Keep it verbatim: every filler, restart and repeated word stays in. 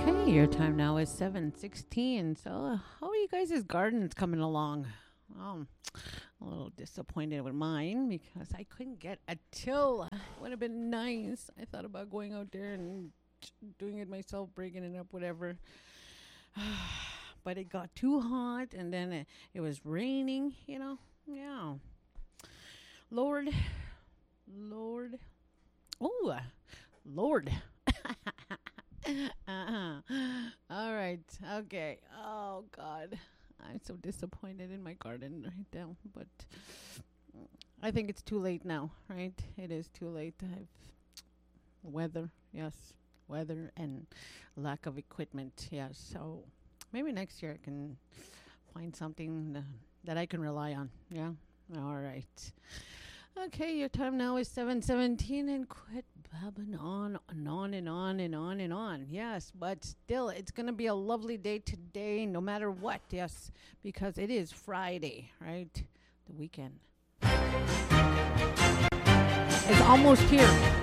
Okay, your time now is seven sixteen. So, uh, how are you guys' gardens coming along? Um, a little disappointed with mine because I couldn't get a till. It would have been nice. I thought about going out there and doing it myself, breaking it up, whatever. But it got too hot, and then it, it was raining, you know. Yeah. Lord, Lord. Oh, Lord. uh-huh. All right. Okay. Oh, God. I'm so disappointed in my garden right now. But I think it's too late now, right? It is too late. I've weather, yes. Weather and lack of equipment, yes. So maybe next year I can find something uh, that I can rely on. Yeah. All right. Okay, your time now is seven seventeen, and quit babbling on and on and on and on and on. Yes, but still, it's going to be a lovely day today, no matter what. Yes, because it is Friday, right? The weekend. It's almost here.